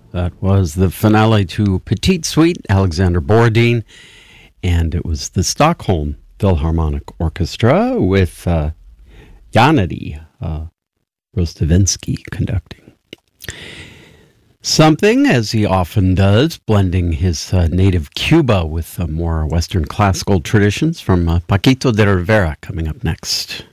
That was the finale to Petite Suite, Alexander Borodin, and it was the Stockholm Philharmonic Orchestra with Yanity Rostavinsky conducting. Something, as he often does, blending his native Cuba with more Western classical traditions from Paquito de Rivera coming up next.